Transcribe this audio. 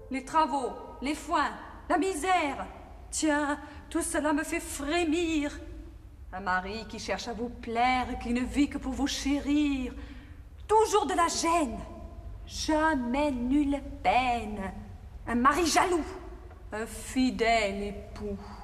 les travaux, les foins, la misère. Tiens, tout cela me fait frémir. Un mari qui cherche à vous plaire, qui ne vit que pour vous chérir. Toujours de la gêne, jamais nulle peine. Un mari jaloux, un fidèle époux.